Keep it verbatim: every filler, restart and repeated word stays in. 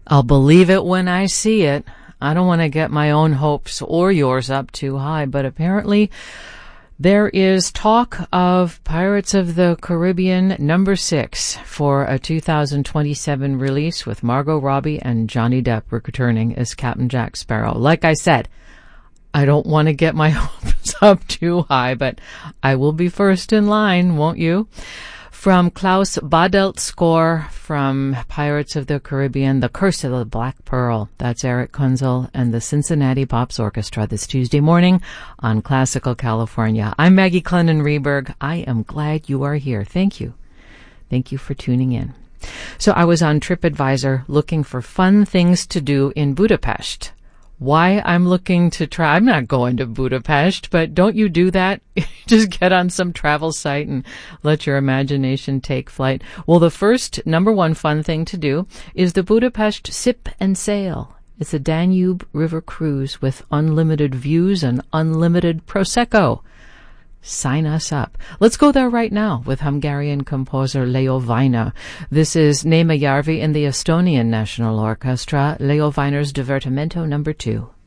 I'll believe it when I see it. I don't want to get my own hopes or yours up too high, but apparently there is talk of Pirates of the Caribbean number six for a two thousand twenty-seven release with Margot Robbie and Johnny Depp returning as Captain Jack Sparrow. Like I said, I don't want to get my hopes up too high, but I will be first in line, won't you? From Klaus Badelt's score from Pirates of the Caribbean, The Curse of the Black Pearl. That's Eric Kunzel and the Cincinnati Pops Orchestra this Tuesday morning on Classical California. I'm Maggie Clennon-Reberg. I am glad you are here. Thank you. Thank you for tuning in. So I was on TripAdvisor looking for fun things to do in Budapest. Why I'm looking to try, I'm not going to Budapest, but don't you do that? Just get on some travel site and let your imagination take flight. Well, the first number one fun thing to do is the Budapest Sip and Sail. It's a Danube River cruise with unlimited views and unlimited Prosecco. Sign us up. Let's go there right now with Hungarian composer Leo Vainer. This is Néma Järvi in the Estonian National Orchestra, Leo Vainer's Divertimento number two.